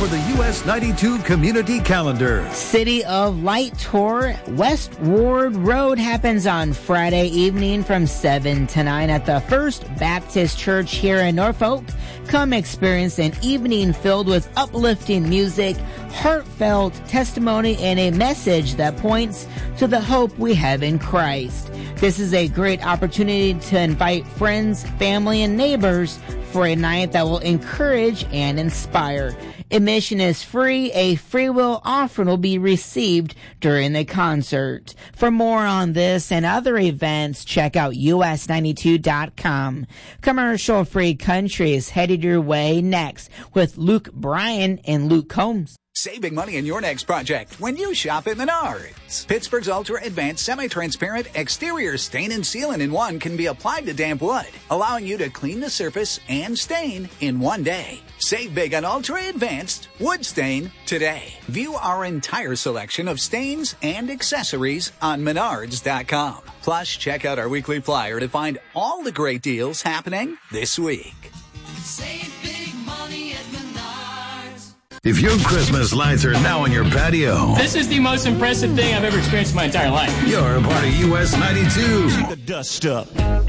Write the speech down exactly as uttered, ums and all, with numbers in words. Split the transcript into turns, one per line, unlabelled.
for the U S ninety-two Community Calendar.
City of Light Tour West Ward Road happens on Friday evening from seven to nine at the First Baptist Church here in Norfolk. Come experience an evening filled with uplifting music, heartfelt testimony, and a message that points to the hope we have in Christ. This is a great opportunity to invite friends, family, and neighbors for a night that will encourage and inspire. Admission is free. A free will offering will be received during the concert. For more on this and other events, check out U S ninety-two dot com. Commercial-free country is headed your way next with Luke Bryan and Luke Combs.
Saving money in your next project when you shop at Menards. Pittsburgh's Ultra Advanced Semi-Transparent Exterior Stain and Sealant in one can be applied to damp wood, allowing you to clean the surface and stain in one day. Save big on Ultra Advanced Wood Stain today. View our entire selection of stains and accessories on Menards dot com. Plus, check out our weekly flyer to find all the great deals happening this week.
Save big money at Menards.
If your Christmas lights are now on your patio,
this is the most impressive thing I've ever experienced in my entire life.
You're a part of U S ninety-two.
Shake the dust up.